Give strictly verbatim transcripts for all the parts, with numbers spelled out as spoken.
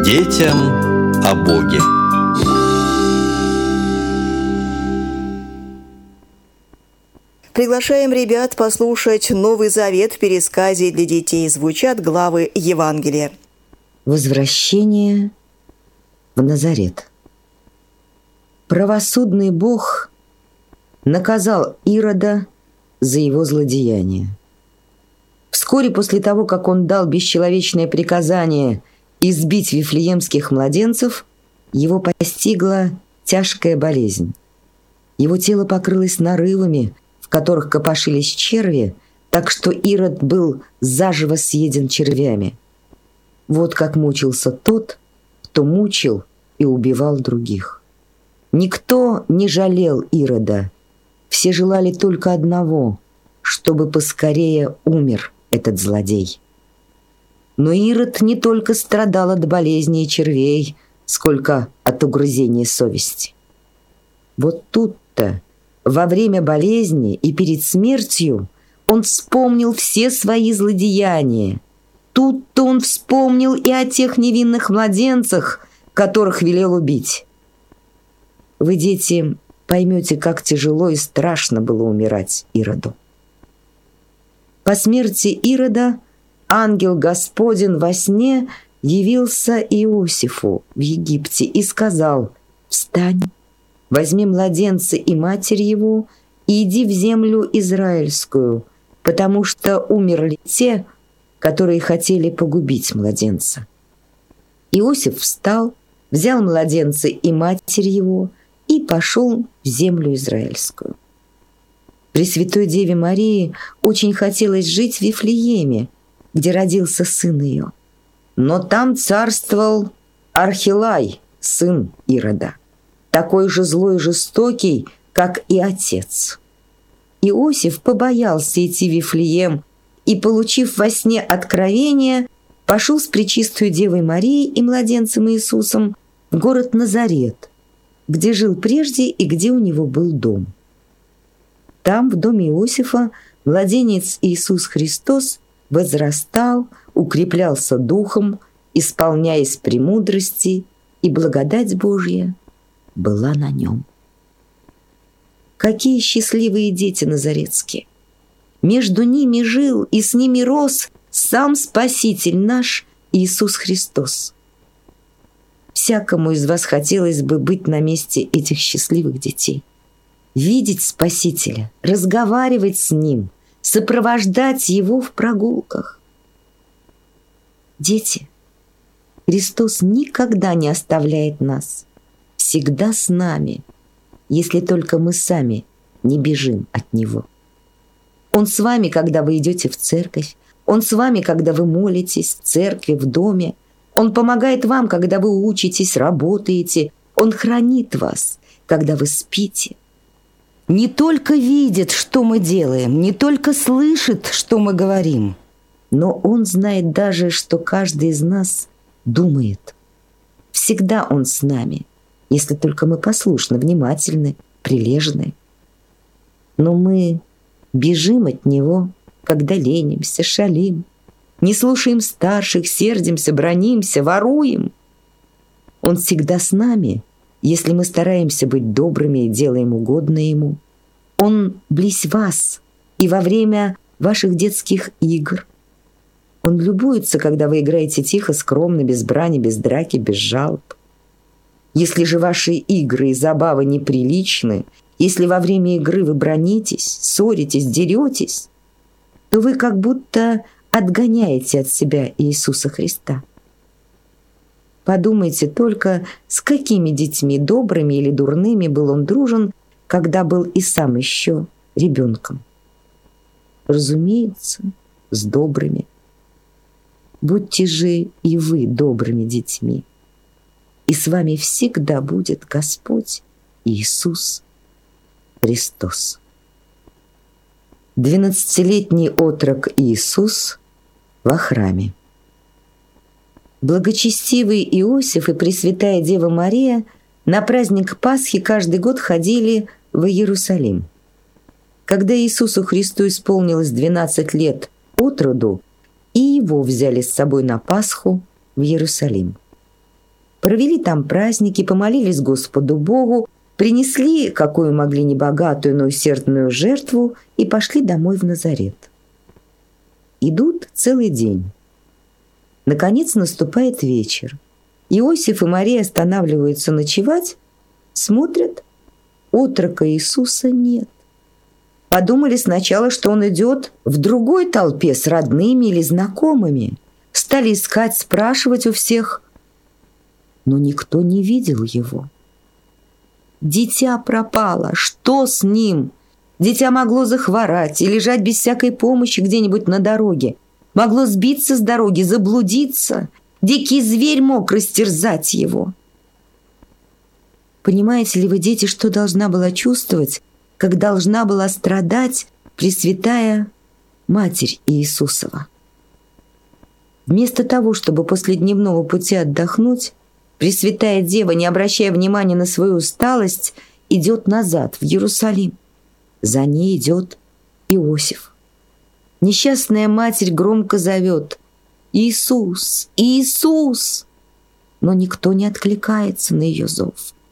Детям о Боге. Приглашаем ребят послушать Новый Завет в пересказе для детей. Звучат главы Евангелия. Возвращение в Назарет. Правосудный Бог наказал Ирода за его злодеяние. Вскоре после того, как он дал бесчеловечное приказание избить вифлеемских младенцев, его постигла тяжкая болезнь. Его тело покрылось нарывами, в которых копошились черви, так что Ирод был заживо съеден червями. Вот как мучился тот, кто мучил и убивал других. Никто не жалел Ирода. Все желали только одного, чтобы поскорее умер этот злодей. Но Ирод не только страдал от болезней и червей, сколько от угрызения совести. Вот тут-то, во время болезни и перед смертью, он вспомнил все свои злодеяния. Тут-то он вспомнил и о тех невинных младенцах, которых велел убить. Вы, дети, поймете, как тяжело и страшно было умирать Ироду. По смерти Ирода ангел Господень во сне явился Иосифу в Египте и сказал: «Встань, возьми младенца и матерь его и иди в землю израильскую, потому что умерли те, которые хотели погубить младенца». Иосиф встал, взял младенца и матерь его и пошел в землю израильскую. Пресвятой Деве Марии очень хотелось жить в Вифлееме, где родился сын ее. Но там царствовал Архилай, сын Ирода, такой же злой и жестокий, как и отец. Иосиф побоялся идти в Вифлеем и, получив во сне откровение, пошел с пречистою Девой Марией и младенцем Иисусом в город Назарет, где жил прежде и где у него был дом. Там, в доме Иосифа, младенец Иисус Христос возрастал, укреплялся духом, исполняясь премудрости, и благодать Божья была на нем. Какие счастливые дети назаретские! Между ними жил и с ними рос сам Спаситель наш Иисус Христос. Всякому из вас хотелось бы быть на месте этих счастливых детей, видеть Спасителя, разговаривать с Ним, сопровождать Его в прогулках. Дети, Христос никогда не оставляет нас, всегда с нами, если только мы сами не бежим от Него. Он с вами, когда вы идете в церковь, Он с вами, когда вы молитесь в церкви, в доме. Он помогает вам, когда вы учитесь, работаете. Он хранит вас, когда вы спите. Не только видит, что мы делаем, не только слышит, что мы говорим, но Он знает даже, что каждый из нас думает. Всегда Он с нами, если только мы послушны, внимательны, прилежны. Но мы бежим от Него, когда ленимся, шалим, не слушаем старших, сердимся, бранимся, воруем. Он всегда с нами, если мы стараемся быть добрыми и делаем угодно Ему. Он близь вас и во время ваших детских игр. Он любуется, когда вы играете тихо, скромно, без брани, без драки, без жалоб. Если же ваши игры и забавы неприличны, если во время игры вы бранитесь, ссоритесь, деретесь, то вы как будто отгоняете от себя Иисуса Христа. Подумайте только, с какими детьми, добрыми или дурными, был он дружен, когда был и сам еще ребенком. Разумеется, с добрыми. Будьте же и вы добрыми детьми, и с вами всегда будет Господь Иисус Христос. Двенадцатилетний отрок Иисус во храме. Благочестивый Иосиф и Пресвятая Дева Мария на праздник Пасхи каждый год ходили в Иерусалим. Когда Иисусу Христу исполнилось двенадцать лет от роду, и его взяли с собой на Пасху в Иерусалим. Провели там праздники, помолились Господу Богу, принесли, какую могли небогатую, но усердную жертву, и пошли домой в Назарет. Идут целый день. Наконец наступает вечер. Иосиф и Мария останавливаются ночевать, смотрят, отрока Иисуса нет. Подумали сначала, что он идет в другой толпе с родными или знакомыми. Стали искать, спрашивать у всех, но никто не видел его. Дитя пропало. Что с ним? Дитя могло захворать и лежать без всякой помощи где-нибудь на дороге. Могло сбиться с дороги, заблудиться. Дикий зверь мог растерзать его. Понимаете ли вы, дети, что должна была чувствовать, как должна была страдать Пресвятая Матерь Иисусова? Вместо того, чтобы после дневного пути отдохнуть, Пресвятая Дева, не обращая внимания на свою усталость, идет назад, в Иерусалим. За ней идет Иосиф. Несчастная Матерь громко зовет: «Иисус! Иисус!» Но никто не откликается на ее зов.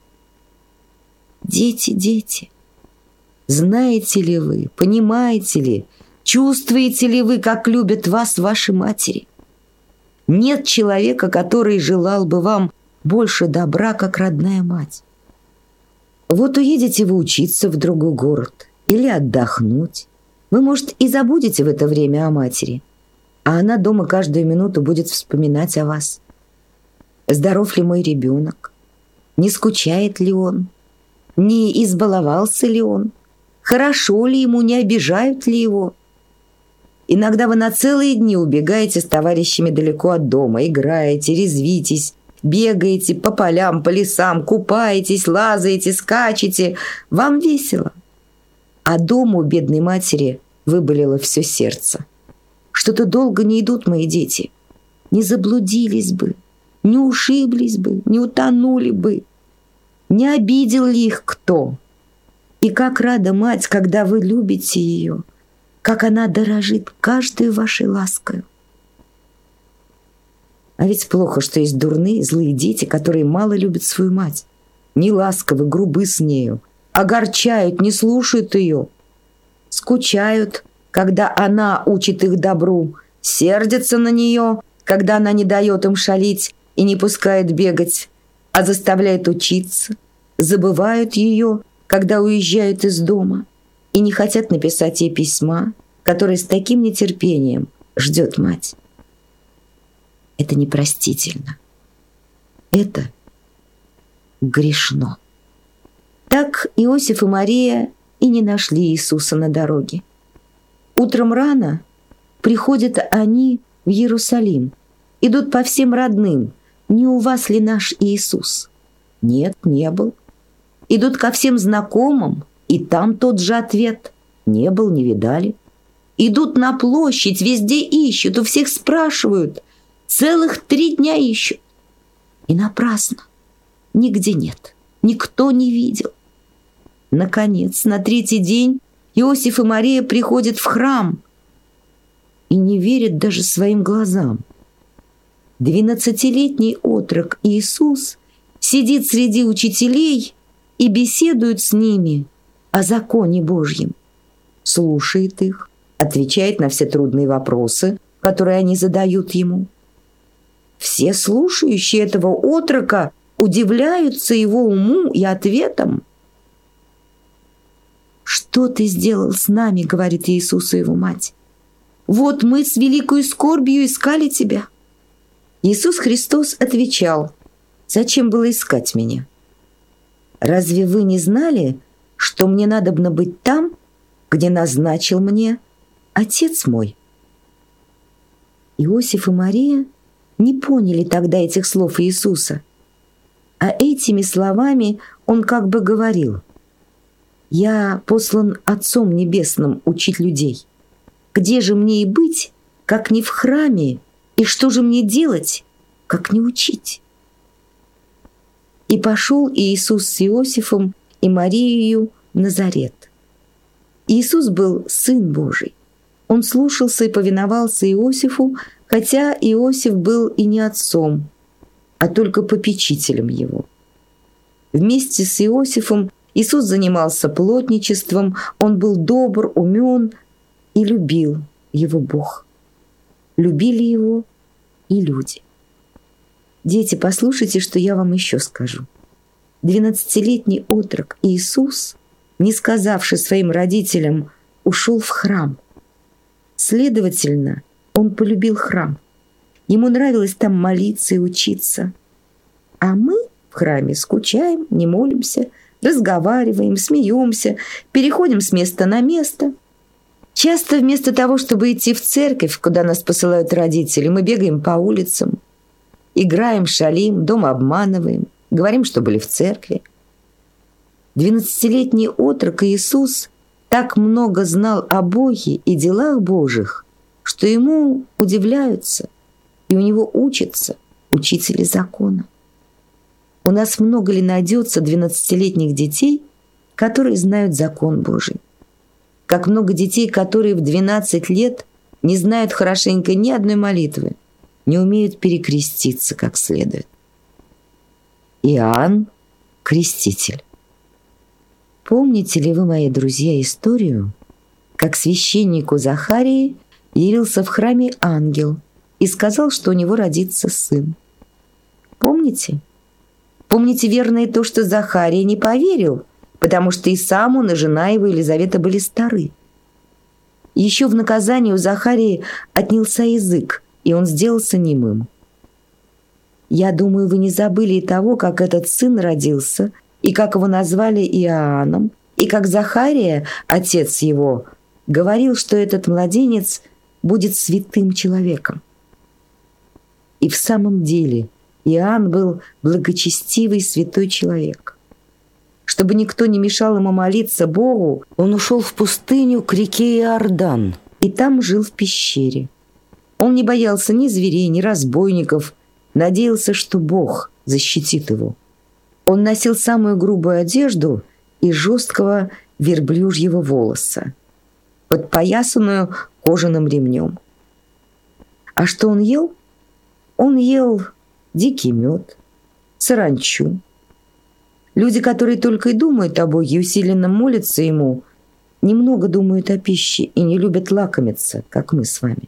Дети, дети, знаете ли вы, понимаете ли, чувствуете ли вы, как любят вас ваши матери? Нет человека, который желал бы вам больше добра, как родная мать. Вот уедете вы учиться в другой город или отдохнуть. Вы, может, и забудете в это время о матери, а она дома каждую минуту будет вспоминать о вас. Здоров ли мой ребенок? Не скучает ли он? Не избаловался ли он? Хорошо ли ему, не обижают ли его? Иногда вы на целые дни убегаете с товарищами далеко от дома, играете, резвитесь, бегаете по полям, по лесам, купаетесь, лазаете, скачете. Вам весело. А дома у бедной матери выболело все сердце. Что-то долго не идут мои дети. Не заблудились бы, не ушиблись бы, не утонули бы. Не обидел ли их кто? И как рада мать, когда вы любите ее, как она дорожит каждой вашей ласкою. А ведь плохо, что есть дурные, злые дети, которые мало любят свою мать. Не ласковы, грубы с нею, огорчают, не слушают ее, скучают, когда она учит их добру, сердятся на нее, когда она не дает им шалить и не пускает бегать, а заставляет учиться, забывают ее, когда уезжают из дома, и не хотят написать ей письма, которое с таким нетерпением ждет мать. Это непростительно. Это грешно. Так Иосиф и Мария и не нашли Иисуса на дороге. Утром рано приходят они в Иерусалим, идут по всем родным. Не у вас ли наш Иисус? Нет, не был. Идут ко всем знакомым, и там тот же ответ. Не был, не видали. Идут на площадь, везде ищут, у всех спрашивают. Целых три дня ищут. И напрасно. Нигде нет. Никто не видел. Наконец, на третий день Иосиф и Мария приходят в храм и не верят даже своим глазам. Двенадцатилетний отрок Иисус сидит среди учителей и беседует с ними о законе Божьем. Слушает их, отвечает на все трудные вопросы, которые они задают ему. Все слушающие этого отрока удивляются его уму и ответам. «Что ты сделал с нами?» — говорит Иисусу его мать. «Вот мы с великой скорбью искали тебя». Иисус Христос отвечал: «Зачем было искать меня? Разве вы не знали, что мне надобно быть там, где назначил мне Отец мой?» Иосиф и Мария не поняли тогда этих слов Иисуса, а этими словами он как бы говорил: «Я послан Отцом Небесным учить людей. Где же мне и быть, как не в храме, и что же мне делать, как не учить?» И пошел Иисус с Иосифом и Марией в Назарет. Иисус был Сын Божий. Он слушался и повиновался Иосифу, хотя Иосиф был и не отцом. а только попечителем его. Вместе с Иосифом Иисус занимался плотничеством, он был добр, умен и любил его Бог. Любили его и люди. Дети, послушайте, что я вам еще скажу. Двенадцатилетний отрок Иисус, не сказавши своим родителям, ушел в храм. Следовательно, он полюбил храм. Ему нравилось там молиться и учиться. А мы в храме скучаем, не молимся, разговариваем, смеемся, переходим с места на место. Часто вместо того, чтобы идти в церковь, куда нас посылают родители, мы бегаем по улицам, играем, шалим, дома обманываем, говорим, что были в церкви. Двенадцатилетний отрок Иисус так много знал о Боге и делах Божьих, что ему удивляются, и у него учатся учители закона. У нас много ли найдется двенадцатилетних детей, которые знают закон Божий? Как много детей, которые в двенадцать лет не знают хорошенько ни одной молитвы, не умеют перекреститься как следует. Иоанн – креститель. Помните ли вы, мои друзья, историю, как священнику Захарии явился в храме ангел и сказал, что у него родится сын? Помните? Помните верно и то, что Захария не поверил, потому что и сам он, и жена его Елизавета были стары. Еще в наказание у Захарии отнялся язык, и он сделался немым. Я думаю, вы не забыли и того, как этот сын родился, и как его назвали Иоанном, и как Захария, отец его, говорил, что этот младенец будет святым человеком. И в самом деле Иоанн был благочестивый святой человек. Чтобы никто не мешал ему молиться Богу, он ушел в пустыню к реке Иордан и там жил в пещере. Он не боялся ни зверей, ни разбойников, надеялся, что Бог защитит его. Он носил самую грубую одежду из жесткого верблюжьего волоса, подпоясанную кожаным ремнем. А что он ел? Он ел дикий мед, саранчу. Люди, которые только и думают о Боге и усиленно молятся Ему, немного думают о пище и не любят лакомиться, как мы с вами.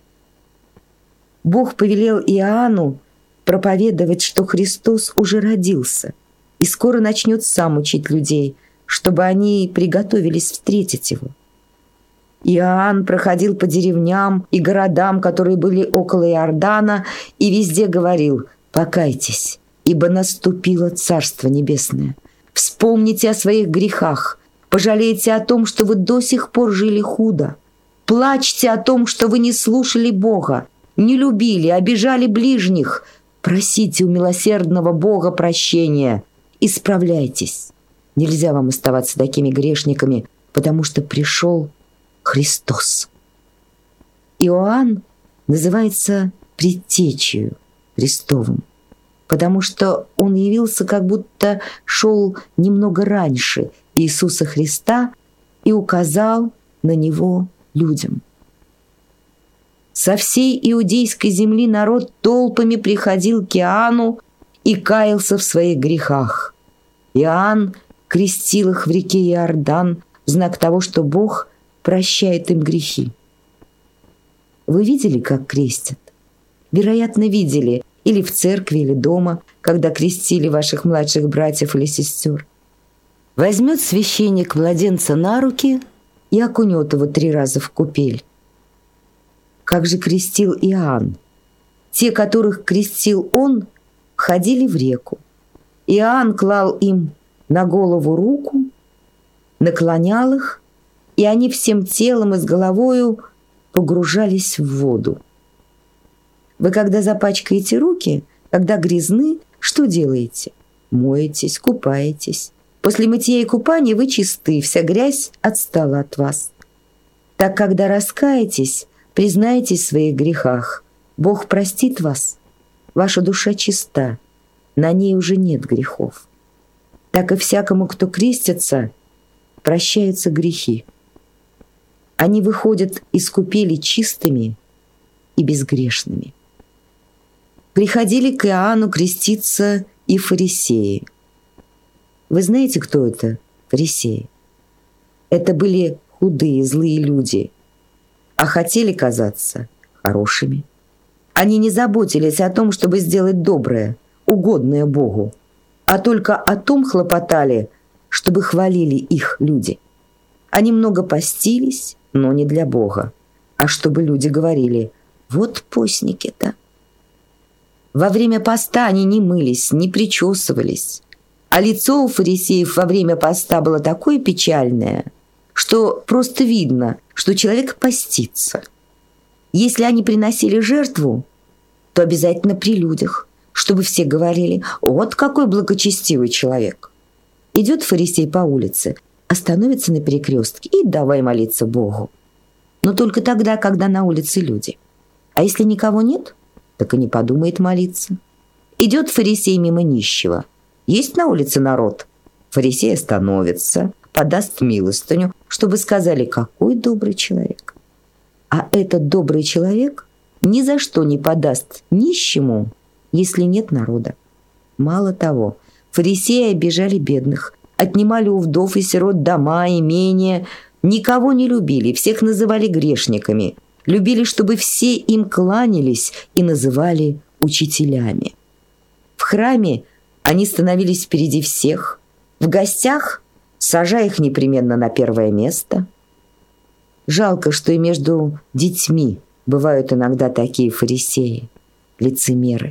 Бог повелел Иоанну проповедовать, что Христос уже родился и скоро начнет сам учить людей, чтобы они приготовились встретить Его. Иоанн проходил по деревням и городам, которые были около Иордана, и везде говорил: «Покайтесь, ибо наступило Царство Небесное. Вспомните о своих грехах, пожалейте о том, что вы до сих пор жили худо. Плачьте о том, что вы не слушали Бога, не любили, обижали ближних. Просите у милосердного Бога прощения. Исправляйтесь. Нельзя вам оставаться такими грешниками, потому что пришел Христос». Иоанн называется предтечею Христовым, потому что он явился, как будто шел немного раньше Иисуса Христа и указал на Него людям. Со всей иудейской земли народ толпами приходил к Иоанну и каялся в своих грехах. Иоанн крестил их в реке Иордан в знак того, что Бог прощает им грехи. Вы видели, как крестят? Вероятно, видели или в церкви, или дома, когда крестили ваших младших братьев или сестер. Возьмет священник младенца на руки и окунет его три раза в купель. Как же крестил Иоанн? Те, которых крестил он, входили в реку. Иоанн клал им на голову руку, наклонял их, и они всем телом и с головою погружались в воду. Вы, когда запачкаете руки, когда грязны, что делаете? Моетесь, купаетесь. После мытья и купания вы чисты, вся грязь отстала от вас. Так, когда раскаетесь, признаетесь в своих грехах, Бог простит вас, ваша душа чиста, на ней уже нет грехов. Так и всякому, кто крестится, прощаются грехи. Они выходят из купели чистыми и безгрешными. Приходили к Иоанну креститься и фарисеи. Вы знаете, кто это фарисеи? Это были худые, злые люди, а хотели казаться хорошими. Они не заботились о том, чтобы сделать доброе, угодное Богу, а только о том хлопотали, чтобы хвалили их люди. Они много постились, но не для Бога, а чтобы люди говорили: вот постники-то. Во время поста они не мылись, не причесывались, а лицо у фарисеев во время поста было такое печальное, что просто видно, что человек постится. Если они приносили жертву, то обязательно при людях, чтобы все говорили: вот какой благочестивый человек. Идет фарисей по улице, остановится на перекрестке и давай молиться Богу. Но только тогда, когда на улице люди. А если никого нет, так и не подумает молиться. Идет фарисей мимо нищего. Есть на улице народ. Фарисей остановится, подаст милостыню, чтобы сказали: какой добрый человек. А этот добрый человек ни за что не подаст нищему, если нет народа. Мало того, фарисеи обижали бедных, отнимали у вдов и сирот дома, имения, никого не любили, всех называли грешниками, любили, чтобы все им кланялись и называли учителями. В храме они становились впереди всех, в гостях сажая их непременно на первое место. Жалко, что и между детьми бывают иногда такие фарисеи, лицемеры.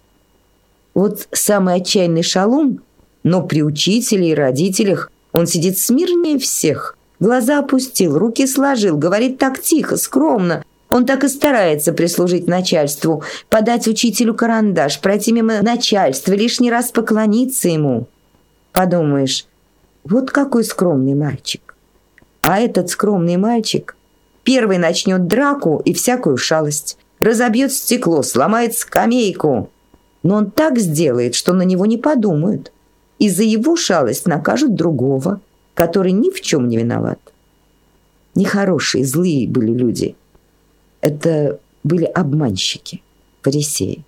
Вот самый отчаянный Шалум, но при учителе и родителях он сидит смирнее всех, глаза опустил, руки сложил, говорит так тихо, скромно. Он так и старается прислужить начальству, подать учителю карандаш, пройти мимо начальства, лишний раз поклониться ему. Подумаешь, вот какой скромный мальчик. А этот скромный мальчик первый начнет драку и всякую шалость, разобьет стекло, сломает скамейку. Но он так сделает, что на него не подумают. И за его шалость накажут другого, который ни в чем не виноват. Нехорошие, злые были люди. Это были обманщики, фарисеи.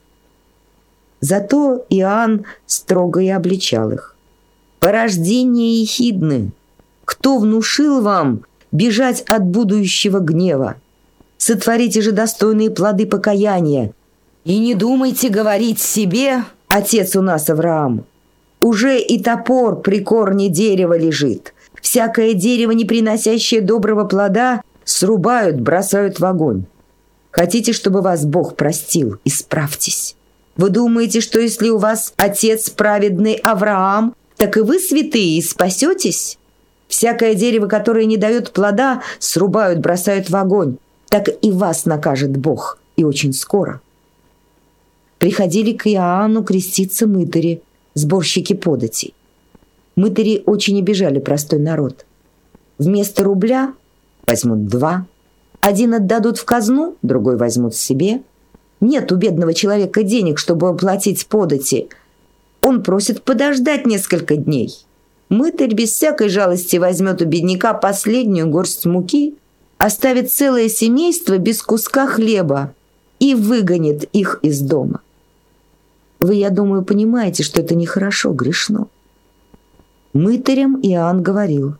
Зато Иоанн строго и обличал их. «Порождение ехидны! Кто внушил вам бежать от будущего гнева? Сотворите же достойные плоды покаяния. И не думайте говорить себе: отец у нас Авраам. Уже и топор при корне дерева лежит. Всякое дерево, не приносящее доброго плода, срубают, бросают в огонь. Хотите, чтобы вас Бог простил? Исправьтесь. Вы думаете, что если у вас отец праведный Авраам, так и вы святые и спасетесь? Всякое дерево, которое не дает плода, срубают, бросают в огонь. Так и вас накажет Бог, и очень скоро». Приходили к Иоанну креститься мытари, сборщики податей. Мытари очень обижали простой народ. Вместо рубля возьмут два. Один отдадут в казну, другой возьмут себе. Нет у бедного человека денег, чтобы оплатить подати. Он просит подождать несколько дней. Мытарь без всякой жалости возьмет у бедняка последнюю горсть муки, оставит целое семейство без куска хлеба и выгонит их из дома. Вы, я думаю, понимаете, что это нехорошо, грешно. Мытарям Иоанн говорил: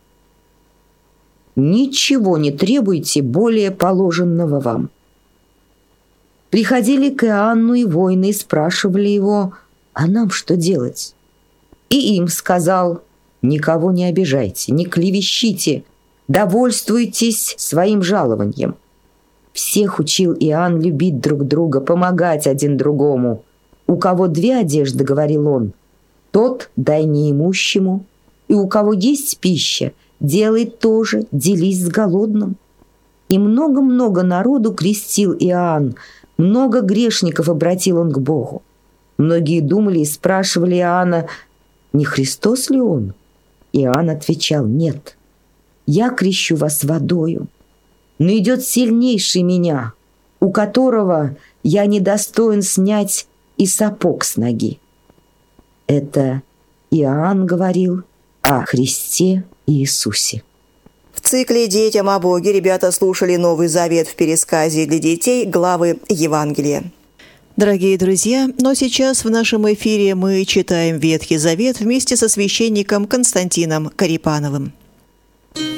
«Ничего не требуйте более положенного вам». Приходили к Иоанну и воины и спрашивали его: «А нам что делать?» И им сказал: «Никого не обижайте, не клевещите, довольствуйтесь своим жалованием». Всех учил Иоанн любить друг друга, помогать один другому. «У кого две одежды, — говорил он, — тот дай неимущему, и у кого есть пища, делай тоже, делись с голодным». И много-много народу крестил Иоанн, много грешников обратил он к Богу. Многие думали и спрашивали Иоанна: не Христос ли он? Иоанн отвечал: нет, я крещу вас водою, но идет сильнейший меня, у которого я недостоин снять и сапог с ноги. Это Иоанн говорил о Христе Иисусе. В цикле «Детям о Боге» ребята слушали Новый Завет в пересказе для детей, главы Евангелия. Дорогие друзья, но сейчас в нашем эфире мы читаем Ветхий Завет вместе со священником Константином Корепановым.